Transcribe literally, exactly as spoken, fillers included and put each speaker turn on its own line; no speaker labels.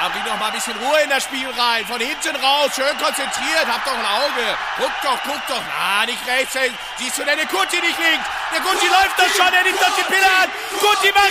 Ja, bring doch mal ein bisschen Ruhe in das Spiel rein. Von hinten raus, schön konzentriert. Hab doch ein Auge. Guck doch, guck doch. Na, nicht rechts. Siehst du denn den Guti nicht links? Der Guti läuft doch schon. Er nimmt doch die Pille an. Guti macht